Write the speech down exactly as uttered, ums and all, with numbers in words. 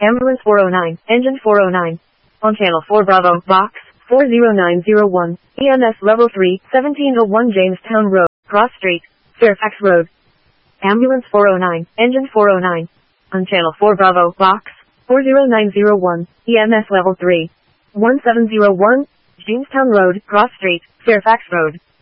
Ambulance four oh nine, engine four oh nine. On channel four Bravo, box four zero nine zero one, E M S level three, seventeen oh one Jamestown Road, Cross Street, Fairfax Road. Ambulance four oh nine, engine four oh nine. On channel four Bravo, box four zero nine zero one, E M S level three, one seven zero one, Jamestown Road, Cross Street, Fairfax Road.